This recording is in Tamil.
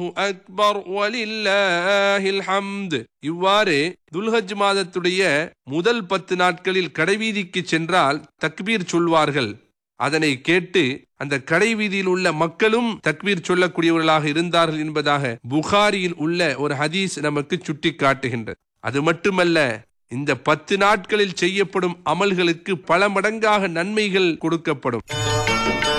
அக்பர் வலில்லாஹில் ஹம்த். இவ்வாறு துல்ஹஜ் மாதத்துடைய முதல் 10 நாட்களில் கடைவீதிக்கு சென்றால் தக்பீர் சொல்வார்கள். அதனை கேட்டு அந்த கடைவீதியில் உள்ள மக்களும் தக்பீர் சொல்லக்கூடியவர்களாக இருந்தார்கள் என்பதாக புகாரியில் உள்ள ஒரு ஹதீஸ் நமக்கு சுட்டி காட்டுகின்றது. அது மட்டுமல்ல, இந்த 10 நாட்களில் செய்யப்படும் அமல்களுக்கு பல மடங்காக நன்மைகள் கொடுக்கப்படும்.